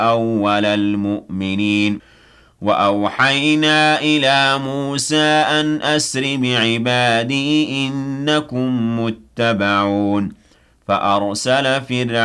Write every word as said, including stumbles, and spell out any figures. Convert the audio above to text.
أَوَّلَ الْمُؤْمِنِينَ وَأَوْحَيْنَا إِلَىٰ مُوسَىٰ أَنْ أَسْرِ بِعِبَادِي إِنَّكُم مُّتَّبَعُونَ فَأَرْسَلَ فِرْعَوْنُ